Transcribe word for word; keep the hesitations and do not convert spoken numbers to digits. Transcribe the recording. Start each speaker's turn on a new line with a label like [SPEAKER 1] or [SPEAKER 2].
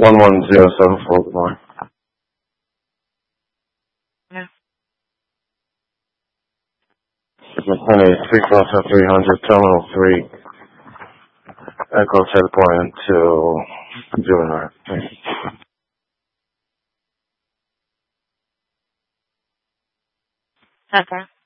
[SPEAKER 1] one one zero seven four, good morning.
[SPEAKER 2] Yeah.
[SPEAKER 1] McKinney, three Delta three hundred, Terminal three, Echo checkpoint to Juvenile. Thank you.
[SPEAKER 2] Okay.